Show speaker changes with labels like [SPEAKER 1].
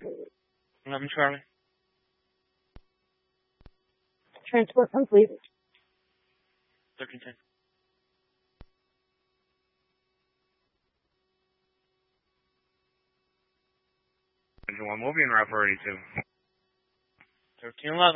[SPEAKER 1] 11 Charlie.
[SPEAKER 2] Transport complete.
[SPEAKER 1] 1310.
[SPEAKER 3] Engine 1 moving, route 482.
[SPEAKER 1] 1311.